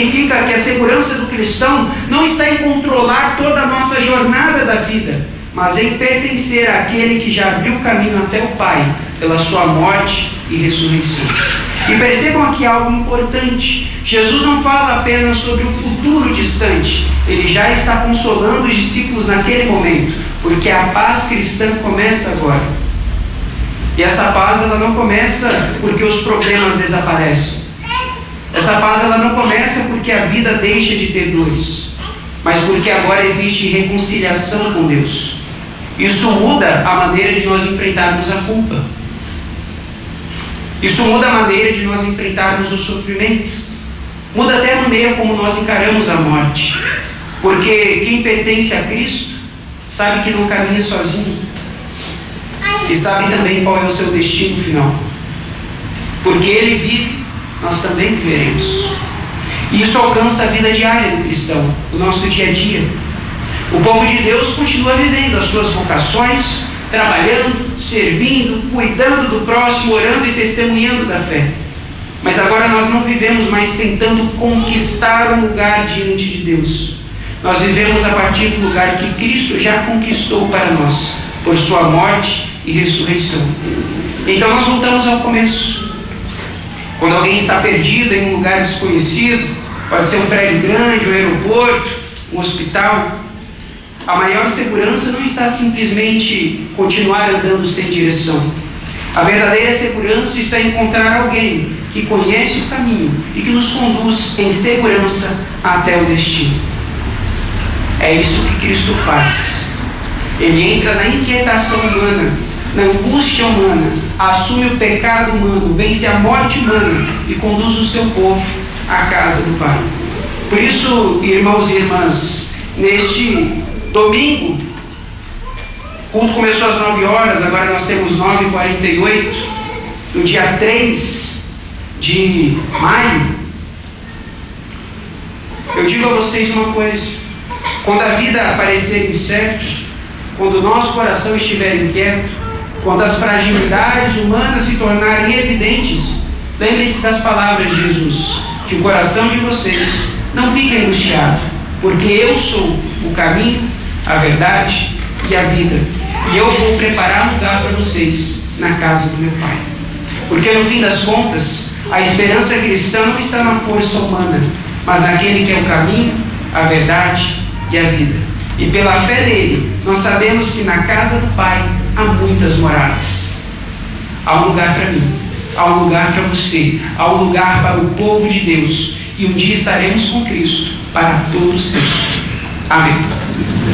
significa que a segurança do cristão não está em controlar toda a nossa jornada da vida, mas em pertencer àquele que já abriu o caminho até o Pai, pela sua morte e ressurreição. E percebam aqui algo importante: Jesus não fala apenas sobre o futuro distante, ele já está consolando os discípulos naquele momento, porque a paz cristã começa agora. E essa paz, ela não começa porque os problemas desaparecem. Essa paz, ela não começa porque a vida deixa de ter dores, mas porque agora existe reconciliação com Deus. Isso muda a maneira de nós enfrentarmos a culpa. Isso muda a maneira de nós enfrentarmos o sofrimento. Muda até a maneira como nós encaramos a morte. Porque quem pertence a Cristo sabe que não caminha sozinho. E sabe também qual é o seu destino final. Porque Ele vive, nós também viveremos. E isso alcança a vida diária do cristão, o nosso dia a dia. O povo de Deus continua vivendo as suas vocações, trabalhando, servindo, cuidando do próximo, orando e testemunhando da fé. Mas agora nós não vivemos mais tentando conquistar um lugar diante de Deus. Nós vivemos a partir do lugar que Cristo já conquistou para nós, por sua morte e ressurreição. Então nós voltamos ao começo. Quando alguém está perdido em um lugar desconhecido, pode ser um prédio grande, um aeroporto, um hospital, a maior segurança não está simplesmente continuar andando sem direção. A verdadeira segurança está em encontrar alguém que conhece o caminho e que nos conduz em segurança até o destino. É isso que Cristo faz. Ele entra na inquietação humana, na angústia humana, assume o pecado humano, vence a morte humana e conduz o seu povo à casa do Pai. Por isso, irmãos e irmãs, neste domingo, o culto começou às 9 horas, agora nós temos 9h48, no dia 3 de maio. Eu digo a vocês uma coisa: quando a vida parecer incerta, quando o nosso coração estiver inquieto, quando as fragilidades humanas se tornarem evidentes, lembrem-se das palavras de Jesus, que o coração de vocês não fique angustiado, porque eu sou o caminho, a verdade e a vida, e eu vou preparar lugar para vocês na casa do meu Pai. Porque no fim das contas, a esperança cristã não está na força humana, mas naquele que é o caminho, a verdade e a vida. E pela fé nele, nós sabemos que na casa do Pai há muitas moradas. Há um lugar para mim, há um lugar para você, há um lugar para o povo de Deus, e um dia estaremos com Cristo para todo sempre. Amém.